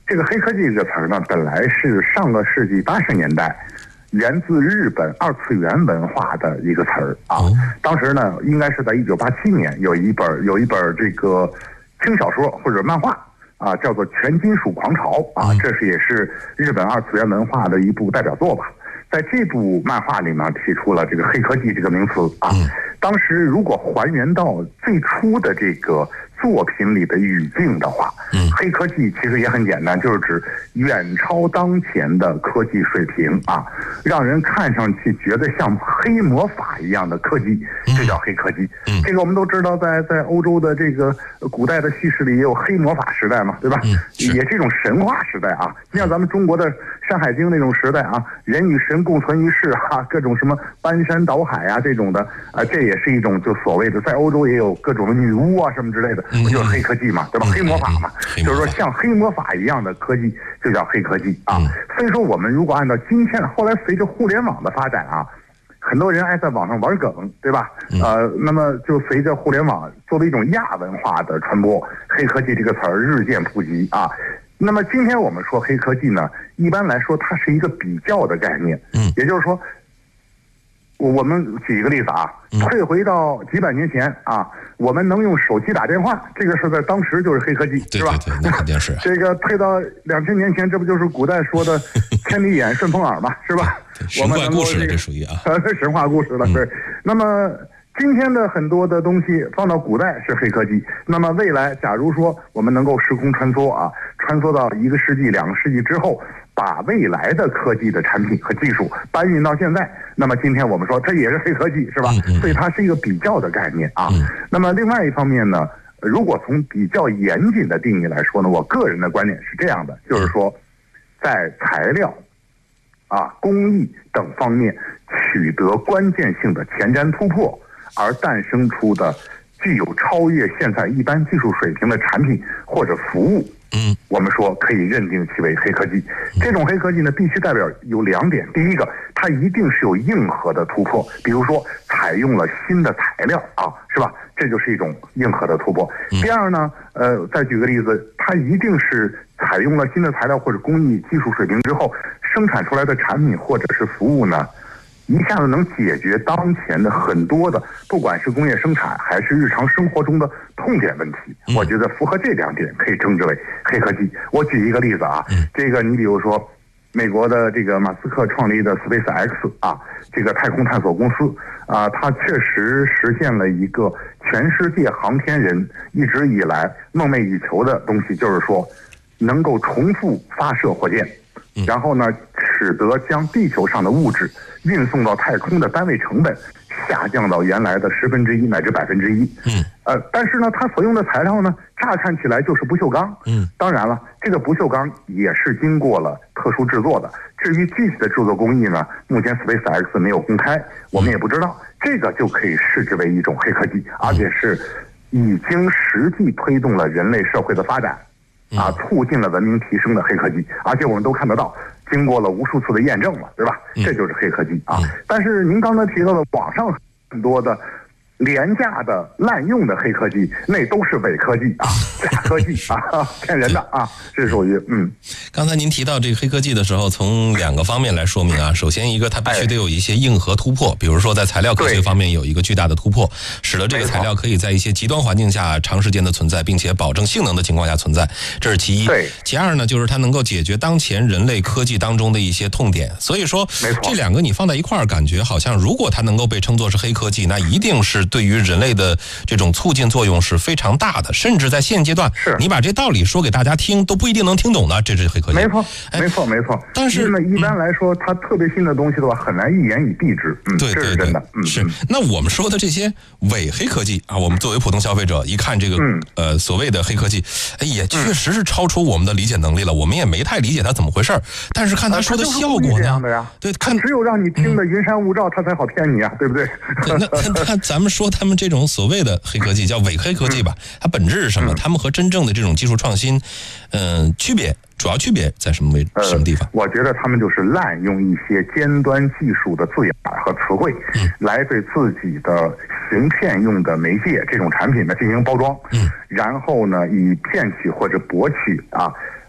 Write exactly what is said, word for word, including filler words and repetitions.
这个黑科技这个词儿呢，本来是上个世纪八十年代源自日本二次元文化的一个词儿啊。当时呢，应该是在一九八七年有一本有一本这个轻小说或者漫画啊，叫做《全金属狂潮》啊，这是也是日本二次元文化的一部代表作吧。在这部漫画里呢，提出了这个黑科技这个名词啊。当时如果还原到最初的这个作品里的语境的话，嗯，黑科技其实也很简单，就是指远超当前的科技水平啊，让人看上去觉得像黑魔法一样的科技，这叫黑科技。嗯，这个我们都知道在，在在欧洲的这个古代的叙事里也有黑魔法时代嘛，对吧？嗯，也是一种神话时代啊。像咱们中国的《山海经》那种时代啊，人与神共存一室啊，各种什么搬山倒海啊这种的啊，这也是一种就所谓的在欧洲也有各种的女巫啊什么之类的。不就是黑科技嘛，对吧？黑魔法嘛，就是说像黑魔法一样的科技就叫黑科技啊。所以说我们如果按照今天的，后来随着互联网的发展啊，很多人爱在网上玩梗，对吧？呃，那么就随着互联网作为一种亚文化的传播，黑科技这个词儿日渐普及啊。那么今天我们说黑科技呢，一般来说它是一个比较的概念，嗯，也就是说。我们举一个例子啊，退回到几百年前啊，我们能用手机打电话，这个是在当时就是黑科技， 对是吧？ 对对，那肯定是。 这个退到两千年前，这不就是古代说的千里眼顺风耳嘛，是吧？ 神话故事了，这属于啊， 神话故事了。对，那么今天的很多的东西放到古代是黑科技，那么未来假如说我们能够时空穿梭啊，穿梭到一个世纪、两个世纪之后。把未来的科技的产品和技术搬运到现在，那么今天我们说这也是黑科技，是吧？所以它是一个比较的概念啊。那么另外一方面呢，如果从比较严谨的定义来说呢，我个人的观点是这样的，就是说，在材料、啊工艺等方面取得关键性的前瞻突破，而诞生出的具有超越现在一般技术水平的产品或者服务。嗯，我们说可以认定其为黑科技。这种黑科技呢，必须代表有两点：第一个，它一定是有硬核的突破，比如说采用了新的材料啊，是吧？这就是一种硬核的突破。第二呢，呃，再举个例子，它一定是采用了新的材料或者工艺技术水平之后，生产出来的产品或者是服务呢，一下子能解决当前的很多的，不管是工业生产还是日常生活中的痛点问题，我觉得符合这两点可以称之为黑科技。我举一个例子啊，这个你比如说，美国的这个马斯克创立的 SpaceX 啊，这个太空探索公司啊，它确实实现了一个全世界航天人一直以来梦寐以求的东西，就是说能够重复发射火箭。然后呢，使得将地球上的物质运送到太空的单位成本下降到原来的十分之一乃至百分之一。嗯，呃，但是呢，它所用的材料呢，乍看起来就是不锈钢。嗯，当然了，这个不锈钢也是经过了特殊制作的。至于具体的制作工艺呢，目前 SpaceX 没有公开，我们也不知道。这个就可以视之为一种黑科技，而且是已经实际推动了人类社会的发展。啊，促进了文明提升的黑科技，而且我们都看得到，经过了无数次的验证了，对吧？这就是黑科技啊。但是您刚才提到的网上很多的廉价的滥用的黑科技，那都是伪科技啊，假科技啊，骗人的啊，这属于嗯。 刚才您提到这个黑科技的时候，从两个方面来说明啊。首先一个，它必须得有一些硬核突破，比如说在材料科学方面有一个巨大的突破，使得这个材料可以在一些极端环境下长时间的存在，并且保证性能的情况下存在，这是其一。其二呢，就是它能够解决当前人类科技当中的一些痛点。所以说，这两个你放在一块儿，感觉好像如果它能够被称作是黑科技，那一定是对于人类的这种促进作用是非常大的，甚至在现阶段，你把这道理说给大家听，都不一定能听懂的，这是黑科技。 没错，没错，没错。 但是呢，一般来说，它特别新的东西的话，很难一言以蔽之。嗯， 对对对， 嗯， 是。那我们说的这些伪黑科技啊，我们作为普通消费者一看这个、嗯、呃所谓的黑科技，哎，也确实是超出我们的理解能力了，我们也没太理解它怎么回事。但是看他说的效果呢， 呃、 对，看只有让你听的云山雾罩，他才好骗你啊，对不对？ 对，那那那咱们说他们这种所谓的黑科技叫伪黑科技吧，它本质是什么？他们和真正的这种技术创新，嗯、呃，区别主要区别在什么位、呃、什么地方？ 我觉得他们就是滥用一些尖端技术的字眼和词汇，嗯、来对自己的行骗用的媒介这种产品呢进行包装，嗯，然后呢以骗取或者博取啊